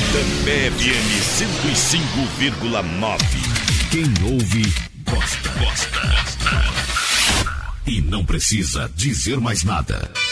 Itambé FM 105,9. Quem ouve, gosta. E não precisa dizer mais nada.